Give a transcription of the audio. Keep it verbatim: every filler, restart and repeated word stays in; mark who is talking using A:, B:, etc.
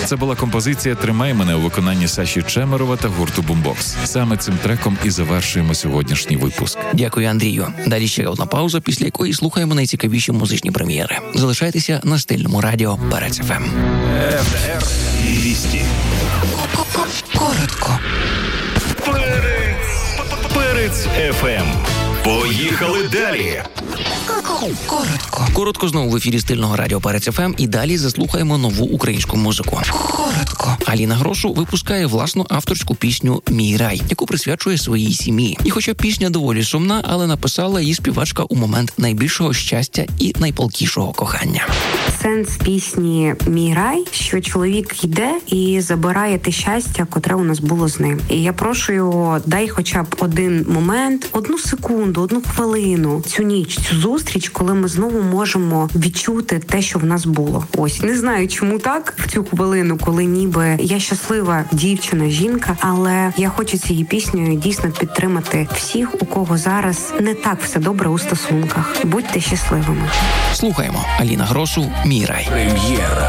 A: Це була композиція «Тримай мене» у виконанні Саші Чемерова та гурту Boombox. Саме цим треком і завершуємо сьогоднішній випуск.
B: Дякую, Андрію. Далі ще одна пауза, після якої слухаємо найцікавіші музичні прем'єри. Залишайтеся на стильному радіо Перець еф ем.
C: еф те ер двісті.
B: Коротко.
C: Перець еф ем. Поїхали далі.
B: Коротко. Коротко знову в ефірі стильного радіо Перець еф ем і далі заслухаємо нову українську музику. Коротко. Аліна Грошу випускає власну авторську пісню «Мій рай», яку присвячує своїй сім'ї. І хоча пісня доволі сумна, але написала її співачка у момент найбільшого щастя і найпалкішого кохання.
D: Сенс пісні «Мій рай», що чоловік йде і забирає те щастя, котре у нас було з ним. І я прошу його, дай хоча б один момент, одну секунду, одну хвилину, цю ніч, цю зустріч, коли ми знову можемо відчути те, що в нас було. Ось, не знаю, чому так, в цю хвилину, коли ніби я щаслива дівчина, жінка, але я хочу цією піснею дійсно підтримати всіх, у кого зараз не так все добре у стосунках. Будьте щасливими.
B: Слухаємо Аліна Гросу «Мій рай».
C: Прем'єра.